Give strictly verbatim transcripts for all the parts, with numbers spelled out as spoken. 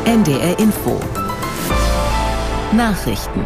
N D R Info. Nachrichten.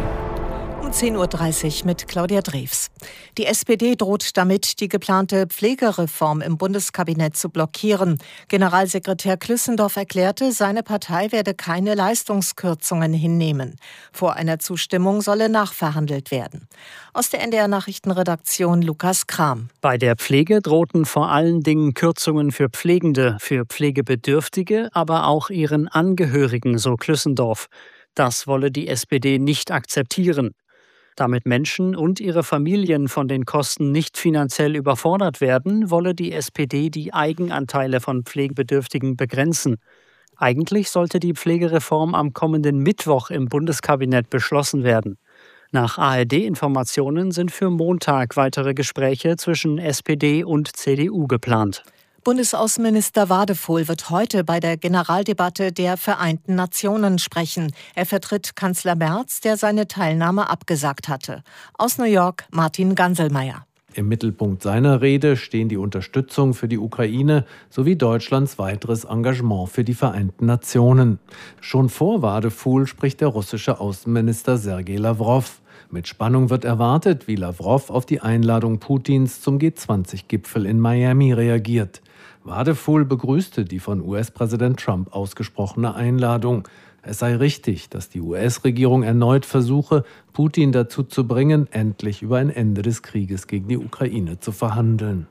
Um zehn Uhr dreißig mit Claudia Drews. Die S P D droht damit, die geplante Pflegereform im Bundeskabinett zu blockieren. Generalsekretär Klüssendorf erklärte, seine Partei werde keine Leistungskürzungen hinnehmen. Vor einer Zustimmung solle nachverhandelt werden. Aus der N D R-Nachrichtenredaktion Lukas Kram. Bei der Pflege drohten vor allen Dingen Kürzungen für Pflegende, für Pflegebedürftige, aber auch ihren Angehörigen, so Klüssendorf. Das wolle die S P D nicht akzeptieren. Damit Menschen und ihre Familien von den Kosten nicht finanziell überfordert werden, wolle die S P D die Eigenanteile von Pflegebedürftigen begrenzen. Eigentlich sollte die Pflegereform am kommenden Mittwoch im Bundeskabinett beschlossen werden. Nach A R D-Informationen sind für Montag weitere Gespräche zwischen S P D und C D U geplant. Bundesaußenminister Wadephul wird heute bei der Generaldebatte der Vereinten Nationen sprechen. Er vertritt Kanzler Merz, der seine Teilnahme abgesagt hatte. Aus New York Martin Ganselmeier. Im Mittelpunkt seiner Rede stehen die Unterstützung für die Ukraine sowie Deutschlands weiteres Engagement für die Vereinten Nationen. Schon vor Wadephul spricht der russische Außenminister Sergei Lawrow. Mit Spannung wird erwartet, wie Lawrow auf die Einladung Putins zum G zwanzig Gipfel in Miami reagiert. Wadephul begrüßte die von U S-Präsident Trump ausgesprochene Einladung. Es sei richtig, dass die U S-Regierung erneut versuche, Putin dazu zu bringen, endlich über ein Ende des Krieges gegen die Ukraine zu verhandeln.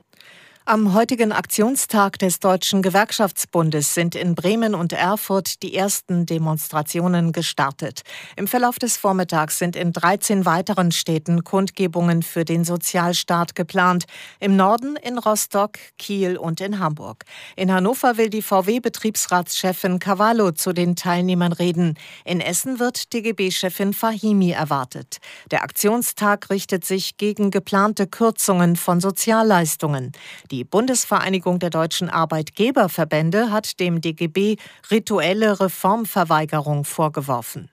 Am heutigen Aktionstag des Deutschen Gewerkschaftsbundes sind in Bremen und Erfurt die ersten Demonstrationen gestartet. Im Verlauf des Vormittags sind in dreizehn weiteren Städten Kundgebungen für den Sozialstaat geplant. Im Norden in Rostock, Kiel und in Hamburg. In Hannover will die V W-Betriebsratschefin Cavallo zu den Teilnehmern reden. In Essen wird D G B-Chefin Fahimi erwartet. Der Aktionstag richtet sich gegen geplante Kürzungen von Sozialleistungen. Die Die Bundesvereinigung der deutschen Arbeitgeberverbände hat dem D G B rituelle Reformverweigerung vorgeworfen.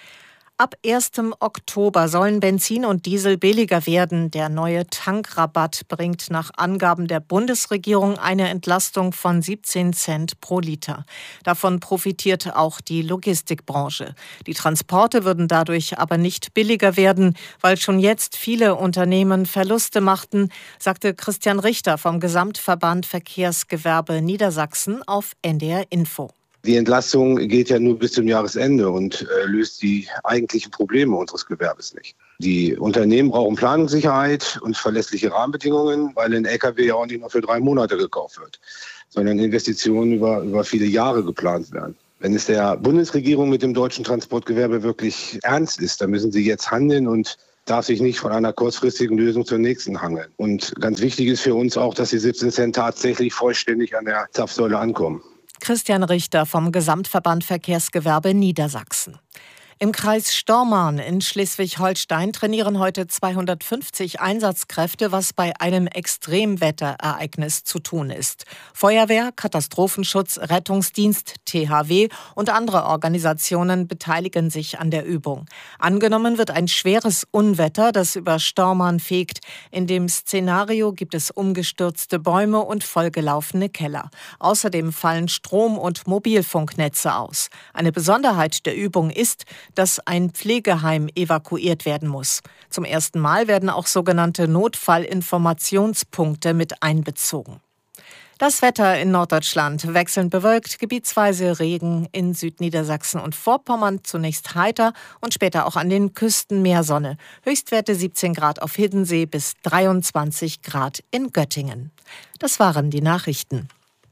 Ab ersten Oktober sollen Benzin und Diesel billiger werden. Der neue Tankrabatt bringt nach Angaben der Bundesregierung eine Entlastung von siebzehn Cent pro Liter. Davon profitiert auch die Logistikbranche. Die Transporte würden dadurch aber nicht billiger werden, weil schon jetzt viele Unternehmen Verluste machten, sagte Christian Richter vom Gesamtverband Verkehrsgewerbe Niedersachsen auf N D R Info. Die Entlastung geht ja nur bis zum Jahresende und äh, löst die eigentlichen Probleme unseres Gewerbes nicht. Die Unternehmen brauchen Planungssicherheit und verlässliche Rahmenbedingungen, weil ein L K W ja auch nicht nur für drei Monate gekauft wird, sondern Investitionen über, über viele Jahre geplant werden. Wenn es der Bundesregierung mit dem deutschen Transportgewerbe wirklich ernst ist, dann müssen sie jetzt handeln und darf sich nicht von einer kurzfristigen Lösung zur nächsten hangeln. Und ganz wichtig ist für uns auch, dass die siebzehn Cent tatsächlich vollständig an der Zapfsäule ankommen. Christian Richter vom Gesamtverband Verkehrsgewerbe Niedersachsen. Im Kreis Stormarn in Schleswig-Holstein trainieren heute zweihundertfünfzig Einsatzkräfte, was bei einem Extremwetterereignis zu tun ist. Feuerwehr, Katastrophenschutz, Rettungsdienst, T H W und andere Organisationen beteiligen sich an der Übung. Angenommen wird ein schweres Unwetter, das über Stormarn fegt. In dem Szenario gibt es umgestürzte Bäume und vollgelaufene Keller. Außerdem fallen Strom- und Mobilfunknetze aus. Eine Besonderheit der Übung ist, dass ein Pflegeheim evakuiert werden muss. Zum ersten Mal werden auch sogenannte Notfallinformationspunkte mit einbezogen. Das Wetter in Norddeutschland: wechselnd bewölkt, gebietsweise Regen, in Südniedersachsen und Vorpommern zunächst heiter und später auch an den Küsten mehr Sonne. Höchstwerte siebzehn Grad auf Hiddensee bis dreiundzwanzig Grad in Göttingen. Das waren die Nachrichten.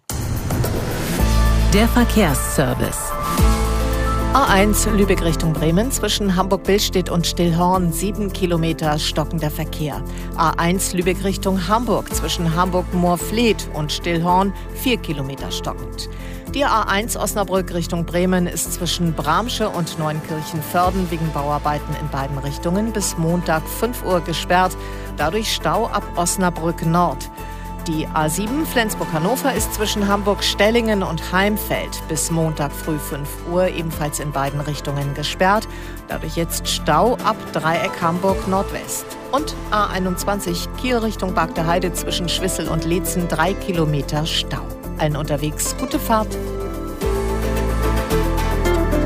Der Verkehrsservice. A eins Lübeck Richtung Bremen zwischen Hamburg-Billstedt und Stillhorn sieben Kilometer stockender Verkehr. A eins Lübeck Richtung Hamburg zwischen Hamburg-Moorfleet und Stillhorn vier Kilometer stockend. Die A eins Osnabrück Richtung Bremen ist zwischen Bramsche und Neunkirchen-Vörden wegen Bauarbeiten in beiden Richtungen bis Montag fünf Uhr gesperrt. Dadurch Stau ab Osnabrück Nord. Die A sieben Flensburg-Hannover ist zwischen Hamburg-Stellingen und Heimfeld bis Montag früh fünf Uhr ebenfalls in beiden Richtungen gesperrt. Dadurch jetzt Stau ab Dreieck Hamburg Nordwest. Und A einundzwanzig Kiel Richtung Bagdeheide zwischen Schwissel und Leetzen drei Kilometer Stau. Allen unterwegs gute Fahrt.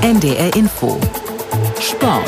N D R Info Sport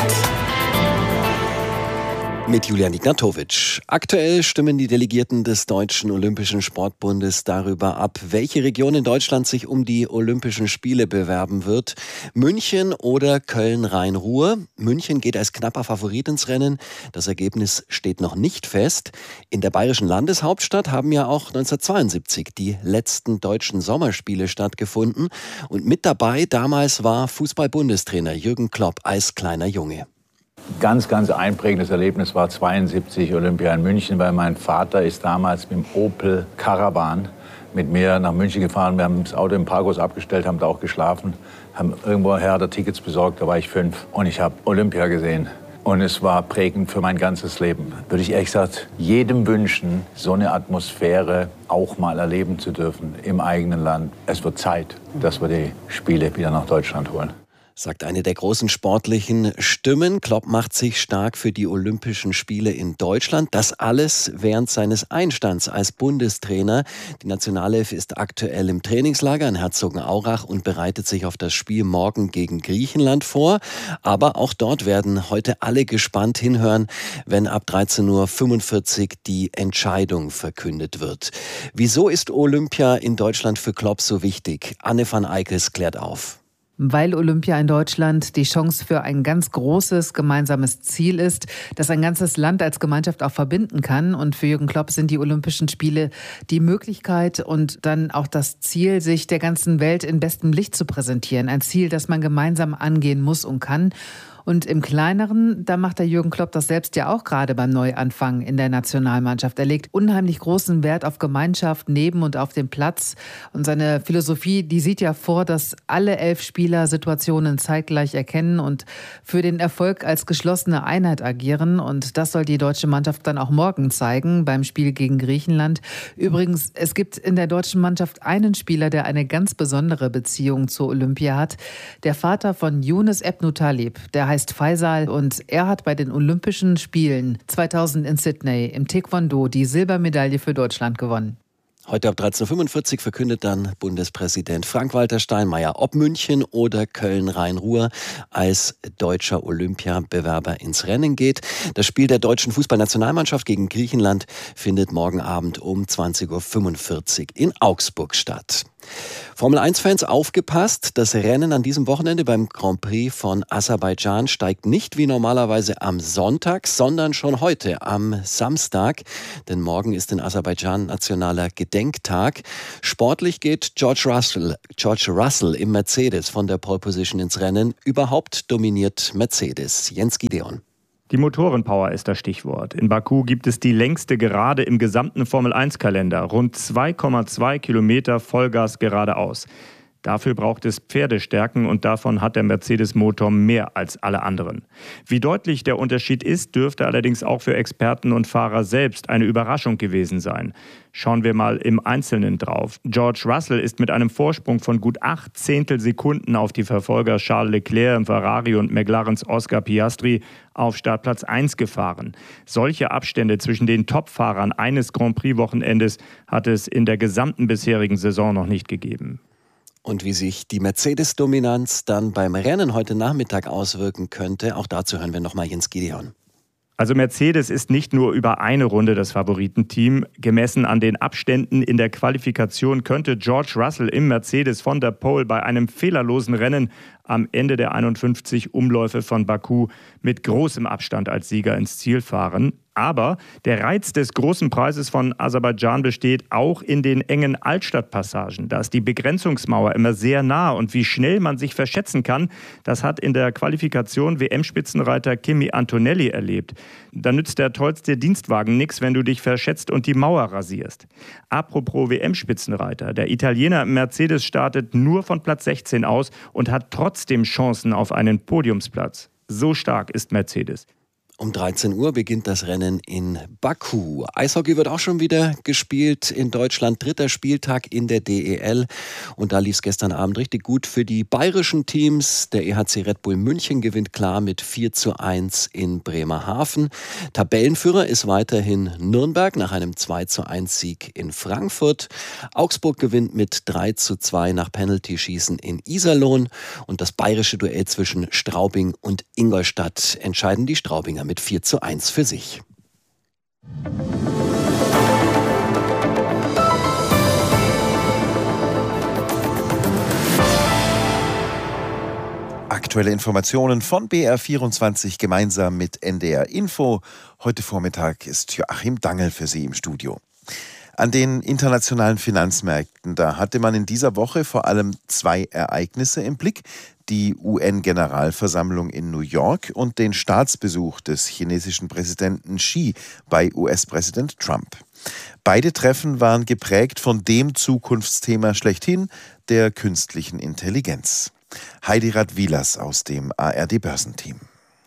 mit Julian Ignatowitsch. Aktuell stimmen die Delegierten des Deutschen Olympischen Sportbundes darüber ab, welche Region in Deutschland sich um die Olympischen Spiele bewerben wird. München oder Köln-Rhein-Ruhr. München geht als knapper Favorit ins Rennen. Das Ergebnis steht noch nicht fest. In der bayerischen Landeshauptstadt haben ja auch neunzehnhundertzweiundsiebzig die letzten deutschen Sommerspiele stattgefunden. Und mit dabei damals war Fußball-Bundestrainer Jürgen Klopp als kleiner Junge. Ganz, ganz einprägendes Erlebnis war zweiundsiebzig Olympia in München, weil mein Vater ist damals mit dem Opel Caravan mit mir nach München gefahren. Wir haben das Auto im Parkhaus abgestellt, haben da auch geschlafen, haben irgendwoher da Tickets besorgt, da war ich fünf und ich habe Olympia gesehen. Und es war prägend für mein ganzes Leben. Würde ich ehrlich gesagt jedem wünschen, so eine Atmosphäre auch mal erleben zu dürfen im eigenen Land. Es wird Zeit, dass wir die Spiele wieder nach Deutschland holen. Sagt eine der großen sportlichen Stimmen. Klopp macht sich stark für die Olympischen Spiele in Deutschland. Das alles während seines Einstands als Bundestrainer. Die Nationalelf ist aktuell im Trainingslager in Herzogenaurach und bereitet sich auf das Spiel morgen gegen Griechenland vor. Aber auch dort werden heute alle gespannt hinhören, wenn ab dreizehn Uhr fünfundvierzig die Entscheidung verkündet wird. Wieso ist Olympia in Deutschland für Klopp so wichtig? Anne van Eickels klärt auf. Weil Olympia in Deutschland die Chance für ein ganz großes gemeinsames Ziel ist, das ein ganzes Land als Gemeinschaft auch verbinden kann. Und für Jürgen Klopp sind die Olympischen Spiele die Möglichkeit und dann auch das Ziel, sich der ganzen Welt in bestem Licht zu präsentieren. Ein Ziel, das man gemeinsam angehen muss und kann. Und im Kleineren, da macht der Jürgen Klopp das selbst ja auch gerade beim Neuanfang in der Nationalmannschaft. Er legt unheimlich großen Wert auf Gemeinschaft neben und auf dem Platz. Und seine Philosophie, die sieht ja vor, dass alle elf Spieler Situationen zeitgleich erkennen und für den Erfolg als geschlossene Einheit agieren. Und das soll die deutsche Mannschaft dann auch morgen zeigen beim Spiel gegen Griechenland. Übrigens, es gibt in der deutschen Mannschaft einen Spieler, der eine ganz besondere Beziehung zur Olympia hat. Der Vater von Younes Ebnou-Taleb, der heißt Faisal und er hat bei den Olympischen Spielen zweitausend in Sydney im Taekwondo die Silbermedaille für Deutschland gewonnen. Heute ab dreizehn Uhr fünfundvierzig verkündet dann Bundespräsident Frank-Walter Steinmeier, ob München oder Köln-Rhein-Ruhr als deutscher Olympiabewerber ins Rennen geht. Das Spiel der deutschen Fußballnationalmannschaft gegen Griechenland findet morgen Abend um zwanzig Uhr fünfundvierzig in Augsburg statt. Formel eins Fans aufgepasst, das Rennen an diesem Wochenende beim Grand Prix von Aserbaidschan steigt nicht wie normalerweise am Sonntag, sondern schon heute am Samstag. Denn morgen ist in Aserbaidschan nationaler Gedenktag. Sportlich geht George Russell, George Russell im Mercedes von der Pole Position ins Rennen. Überhaupt dominiert Mercedes. Jens Gideon. Die Motorenpower ist das Stichwort. In Baku gibt es die längste Gerade im gesamten Formel eins Kalender. Rund zwei Komma zwei Kilometer Vollgas geradeaus. Dafür braucht es Pferdestärken und davon hat der Mercedes-Motor mehr als alle anderen. Wie deutlich der Unterschied ist, dürfte allerdings auch für Experten und Fahrer selbst eine Überraschung gewesen sein. Schauen wir mal im Einzelnen drauf. George Russell ist mit einem Vorsprung von gut acht Zehntelsekunden auf die Verfolger Charles Leclerc im Ferrari und McLarens Oscar Piastri auf Startplatz eins gefahren. Solche Abstände zwischen den Top-Fahrern eines Grand Prix-Wochenendes hat es in der gesamten bisherigen Saison noch nicht gegeben. Und wie sich die Mercedes-Dominanz dann beim Rennen heute Nachmittag auswirken könnte, auch dazu hören wir nochmal Jens Gideon. Also Mercedes ist nicht nur über eine Runde das Favoritenteam. Gemessen an den Abständen in der Qualifikation könnte George Russell im Mercedes von der Pole bei einem fehlerlosen Rennen am Ende der einundfünfzig Umläufe von Baku mit großem Abstand als Sieger ins Ziel fahren. Aber der Reiz des großen Preises von Aserbaidschan besteht auch in den engen Altstadtpassagen. Da ist die Begrenzungsmauer immer sehr nah und wie schnell man sich verschätzen kann, das hat in der Qualifikation W M-Spitzenreiter Kimi Antonelli erlebt. Da nützt der tollste Dienstwagen nichts, wenn du dich verschätzt und die Mauer rasierst. Apropos W M-Spitzenreiter, der Italiener Mercedes startet nur von Platz sechzehn aus und hat trotzdem Chancen auf einen Podiumsplatz. So stark ist Mercedes. Um dreizehn Uhr beginnt das Rennen in Baku. Eishockey wird auch schon wieder gespielt in Deutschland. Dritter Spieltag in der D E L. Und da lief es gestern Abend richtig gut für die bayerischen Teams. Der E H C Red Bull München gewinnt klar mit vier zu eins in Bremerhaven. Tabellenführer ist weiterhin Nürnberg nach einem zwei zu eins Sieg in Frankfurt. Augsburg gewinnt mit drei zu zwei nach Penaltyschießen in Iserlohn. Und das bayerische Duell zwischen Straubing und Ingolstadt entscheiden die Straubinger mit vier zu eins für sich. Aktuelle Informationen von B R vierundzwanzig gemeinsam mit N D R Info. Heute Vormittag ist Joachim Dangel für Sie im Studio. An den internationalen Finanzmärkten, da hatte man in dieser Woche vor allem zwei Ereignisse im Blick. Die U N-Generalversammlung in New York und den Staatsbesuch des chinesischen Präsidenten Xi bei U S-Präsident Trump. Beide Treffen waren geprägt von dem Zukunftsthema schlechthin, der künstlichen Intelligenz. Heidi Radwilas aus dem A R D-Börsenteam.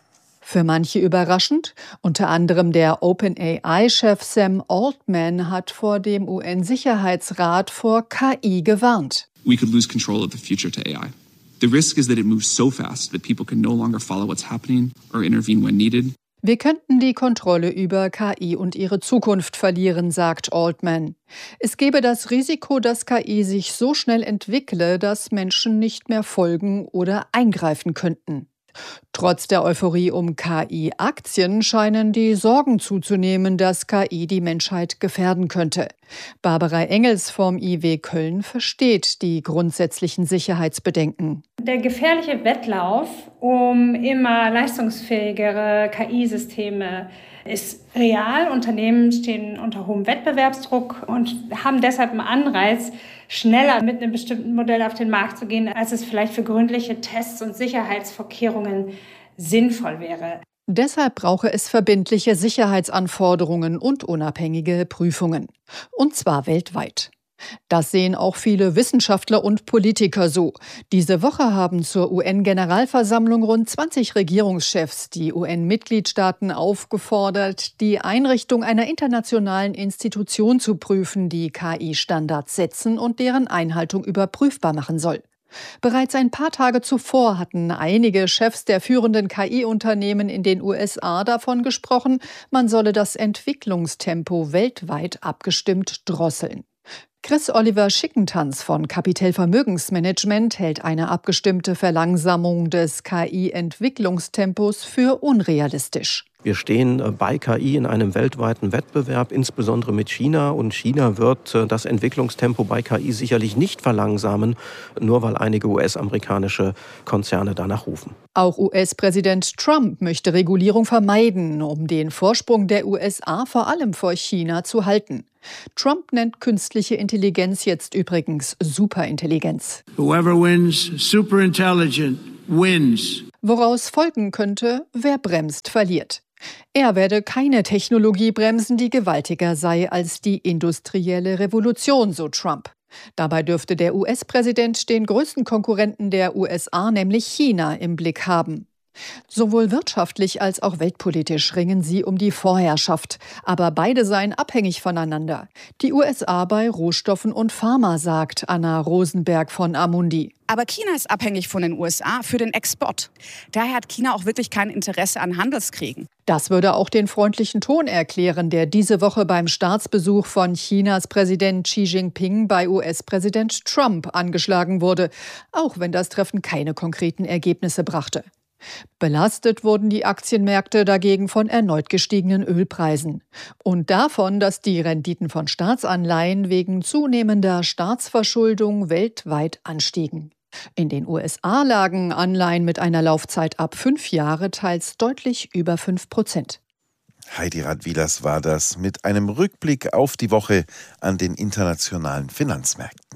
Für manche überraschend. Unter anderem der OpenAI-Chef Sam Altman hat vor dem U N-Sicherheitsrat vor K I gewarnt. We could lose control of the future to A I. The risk is that it moves so fast that people can no longer follow what's happening or intervene when needed. Wir könnten die Kontrolle über K I und ihre Zukunft verlieren, sagt Altman. Es gebe das Risiko, dass K I sich so schnell entwickle, dass Menschen nicht mehr folgen oder eingreifen könnten. Trotz der Euphorie um K I-Aktien scheinen die Sorgen zuzunehmen, dass K I die Menschheit gefährden könnte. Barbara Engels vom I W Köln versteht die grundsätzlichen Sicherheitsbedenken. Der gefährliche Wettlauf um immer leistungsfähigere K I-Systeme ist real. Unternehmen stehen unter hohem Wettbewerbsdruck und haben deshalb einen Anreiz, schneller mit einem bestimmten Modell auf den Markt zu gehen, als es vielleicht für gründliche Tests und Sicherheitsvorkehrungen sinnvoll wäre. Deshalb brauche es verbindliche Sicherheitsanforderungen und unabhängige Prüfungen. Und zwar weltweit. Das sehen auch viele Wissenschaftler und Politiker so. Diese Woche haben zur U N-Generalversammlung rund zwanzig Regierungschefs die U N-Mitgliedstaaten aufgefordert, die Einrichtung einer internationalen Institution zu prüfen, die K I-Standards setzen und deren Einhaltung überprüfbar machen soll. Bereits ein paar Tage zuvor hatten einige Chefs der führenden K I-Unternehmen in den U S A davon gesprochen, man solle das Entwicklungstempo weltweit abgestimmt drosseln. Chris Oliver Schickentanz von Capital Vermögensmanagement hält eine abgestimmte Verlangsamung des K I-Entwicklungstempos für unrealistisch. Wir stehen bei K I in einem weltweiten Wettbewerb, insbesondere mit China. Und China wird das Entwicklungstempo bei K I sicherlich nicht verlangsamen, nur weil einige U S-amerikanische Konzerne danach rufen. Auch U S-Präsident Trump möchte Regulierung vermeiden, um den Vorsprung der U S A vor allem vor China zu halten. Trump nennt künstliche Intelligenz jetzt übrigens Superintelligenz. Whoever wins, superintelligent, wins. Woraus folgen könnte, wer bremst, verliert. Er werde keine Technologie bremsen, die gewaltiger sei als die industrielle Revolution, so Trump. Dabei dürfte der U S-Präsident den größten Konkurrenten der U S A, nämlich China, im Blick haben. Sowohl wirtschaftlich als auch weltpolitisch ringen sie um die Vorherrschaft. Aber beide seien abhängig voneinander. Die U S A bei Rohstoffen und Pharma, sagt Anna Rosenberg von Amundi. Aber China ist abhängig von den U S A für den Export. Daher hat China auch wirklich kein Interesse an Handelskriegen. Das würde auch den freundlichen Ton erklären, der diese Woche beim Staatsbesuch von Chinas Präsident Xi Jinping bei U S-Präsident Trump angeschlagen wurde, auch wenn das Treffen keine konkreten Ergebnisse brachte. Belastet wurden die Aktienmärkte dagegen von erneut gestiegenen Ölpreisen und davon, dass die Renditen von Staatsanleihen wegen zunehmender Staatsverschuldung weltweit anstiegen. In den U S A lagen Anleihen mit einer Laufzeit ab fünf Jahre teils deutlich über fünf Prozent. Heidi Radwilas war das mit einem Rückblick auf die Woche an den internationalen Finanzmärkten.